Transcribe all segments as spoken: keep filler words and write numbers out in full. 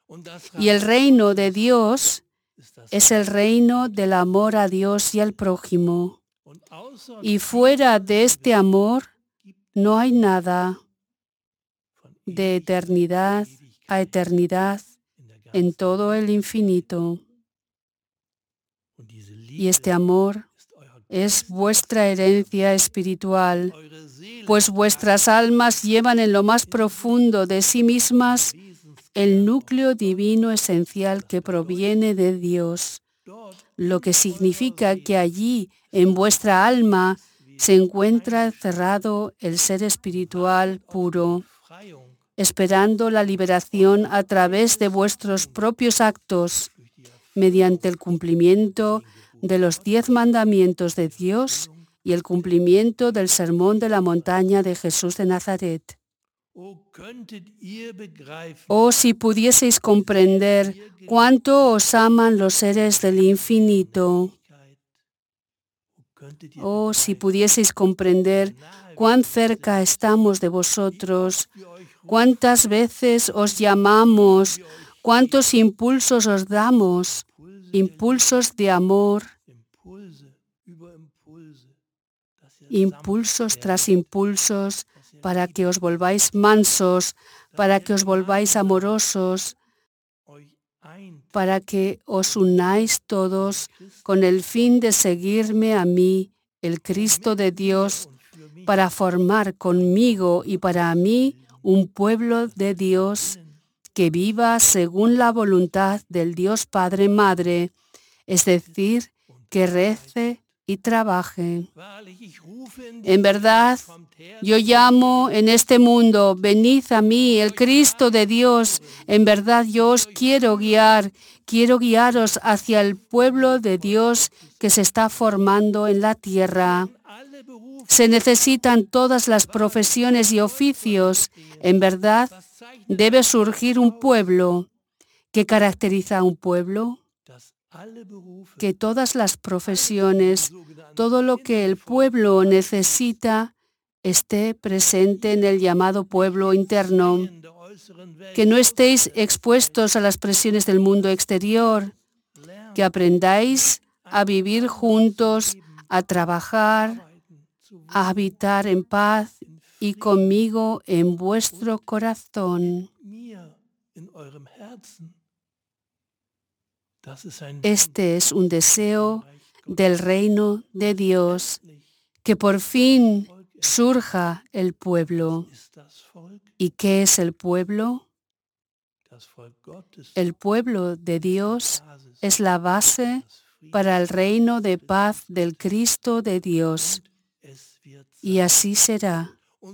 Y el reino de Dios es el reino del amor a Dios y al prójimo. Y fuera de este amor no hay nada de eternidad a eternidad en todo el infinito. Y este amor es vuestra herencia espiritual, pues vuestras almas llevan en lo más profundo de sí mismas el núcleo divino esencial que proviene de Dios, lo que significa que allí, en vuestra alma, se encuentra cerrado el ser espiritual puro, esperando la liberación a través de vuestros propios actos, mediante el cumplimiento de los diez mandamientos de Dios y el cumplimiento del sermón de la montaña de Jesús de Nazaret. Oh, si pudieseis comprender cuánto os aman los seres del infinito. Oh, si pudieseis comprender cuán cerca estamos de vosotros, cuántas veces os llamamos, cuántos impulsos os damos, impulsos de amor, impulsos tras impulsos, para que os volváis mansos, para que os volváis amorosos, para que os unáis todos con el fin de seguirme a mí, el Cristo de Dios, para formar conmigo y para mí un pueblo de Dios que viva según la voluntad del Dios Padre Madre, es decir, que rece y trabaje. En verdad, yo llamo en este mundo, venid a mí, el Cristo de Dios. En verdad, yo os quiero guiar, quiero guiaros hacia el pueblo de Dios que se está formando en la tierra. Se necesitan todas las profesiones y oficios. En verdad, debe surgir un pueblo. ¿Qué caracteriza a un pueblo? Que todas las profesiones, todo lo que el pueblo necesita, esté presente en el llamado pueblo interno. Que no estéis expuestos a las presiones del mundo exterior. Que aprendáis a vivir juntos, a trabajar, a habitar en paz y conmigo en vuestro corazón. Este es un deseo del reino de Dios, que por fin surja el pueblo. ¿Y qué es el pueblo? El pueblo de Dios es la base para el reino de paz del Cristo de Dios. Y así será.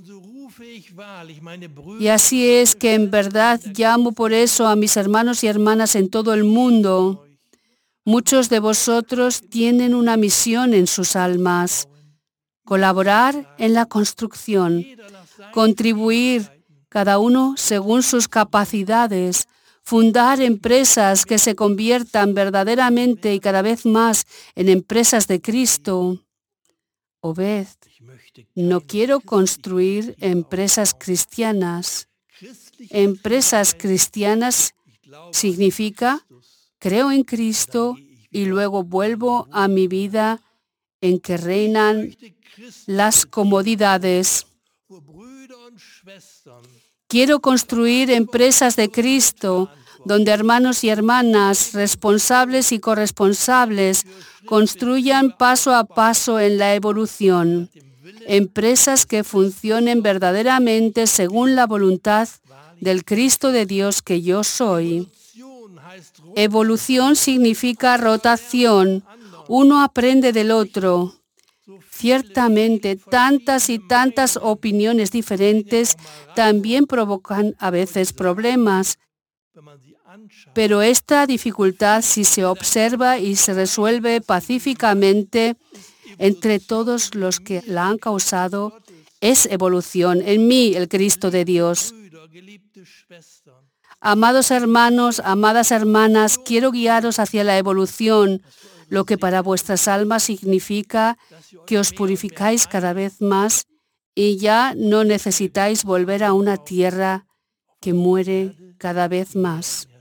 Y así es que en verdad llamo por eso a mis hermanos y hermanas en todo el mundo. Muchos de vosotros tienen una misión en sus almas: colaborar en la construcción, contribuir, cada uno según sus capacidades, fundar empresas que se conviertan verdaderamente y cada vez más en empresas de Cristo. Obed, no quiero construir empresas cristianas. Empresas cristianas significa creo en Cristo y luego vuelvo a mi vida en que reinan las comodidades. Quiero construir empresas de Cristo, donde hermanos y hermanas, responsables y corresponsables, construyan paso a paso en la evolución. Empresas que funcionen verdaderamente según la voluntad del Cristo de Dios que yo soy. Evolución significa rotación. Uno aprende del otro. Ciertamente, tantas y tantas opiniones diferentes también provocan a veces problemas. Pero esta dificultad, si se observa y se resuelve pacíficamente entre todos los que la han causado, es evolución. En mí, el Cristo de Dios. Amados hermanos, amadas hermanas, quiero guiaros hacia la evolución, lo que para vuestras almas significa que os purificáis cada vez más y ya no necesitáis volver a una tierra que muere cada vez más.